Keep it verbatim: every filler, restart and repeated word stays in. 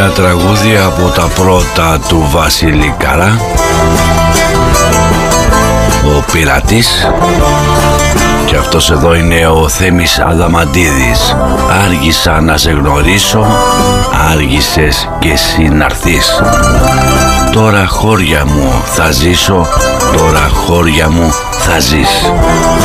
Ένα τραγούδι από τα πρώτα του Βασίλη Καρά, ο Πειρατής. Και αυτός εδώ είναι ο Θέμης Αδαμαντίδης. Άργησα να σε γνωρίσω, άργησες κι εσύ να'ρθείς. Τώρα χώρια μου θα ζήσω, τώρα χώρια μου θα ζεις.